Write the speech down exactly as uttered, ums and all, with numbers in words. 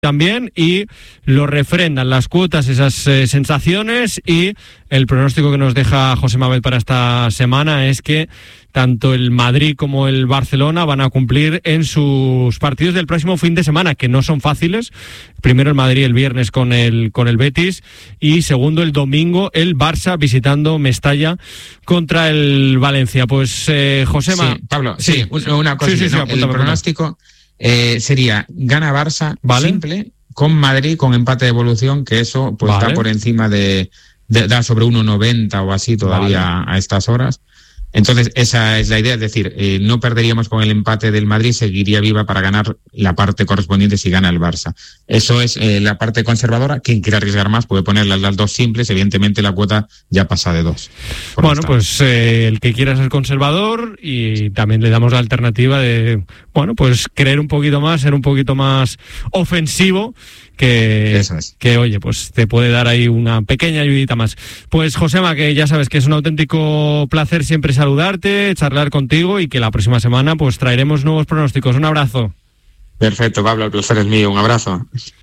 también, y lo refrendan las cuotas, esas eh, sensaciones, y el pronóstico que nos deja José Mabel para esta semana es que tanto el Madrid como el Barcelona van a cumplir en sus partidos del próximo fin de semana, que no son fáciles. Primero el Madrid el viernes con el con el Betis, y segundo el domingo el Barça visitando Mestalla contra el Valencia. Pues eh, Josema. Sí, Pablo, sí, sí una cosa, sí, sí, sí, ¿no? apunta, el pronóstico eh, sería gana Barça, ¿vale? Simple, con Madrid con empate de evolución, que eso pues vale. Está por encima de, de da sobre uno noventa o así todavía vale. A estas horas. Entonces esa es la idea, es decir, eh, no perderíamos con el empate del Madrid, seguiría viva para ganar la parte correspondiente si gana el Barça. Eso es eh, la parte conservadora. Quien quiera arriesgar más puede poner las, las dos simples, evidentemente la cuota ya pasa de dos. Bueno, pues eh, el que quiera ser conservador, y también le damos la alternativa de, bueno, pues creer un poquito más, ser un poquito más ofensivo, que, es. que oye, pues te puede dar ahí una pequeña ayudita más. Pues Josema, que ya sabes que es un auténtico placer siempre saludarte, charlar contigo, y que la próxima semana pues traeremos nuevos pronósticos. Un abrazo. Perfecto, Pablo, el placer es mío, un abrazo.